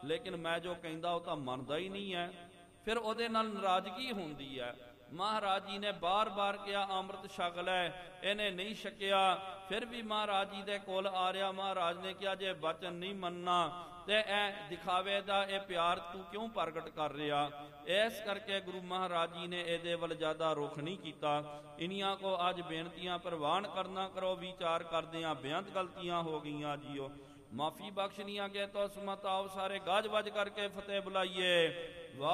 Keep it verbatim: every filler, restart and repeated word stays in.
लेकिन मैं जो कहता वो तो मनता ही नहीं है। फिर ਉਹਦੇ ਨਾਲ नाराजगी होंदी है। महाराज जी ने बार बार कहा अमृत छक लै, इन्हें नहीं छकिया। फिर भी महाराज जी दे कोल आ रहा। महाराज ने कहा जे वचन नहीं मनना ते ए दिखावे दा ए प्यार तू क्यों प्रगट कर रहा। इस करके गुरु महाराज जी ने ਇਹਦੇ ਵੱਲ ज़्यादा रुख नहीं किया। इन्हियां को अज बेनतियां प्रवान करना करो। विचार करदे बेअंत गलतियां हो गईयां जीओ, माफ़ी बख्शनियां गए तो समत आओ सारे गज वज करके फतेह बुलाइए।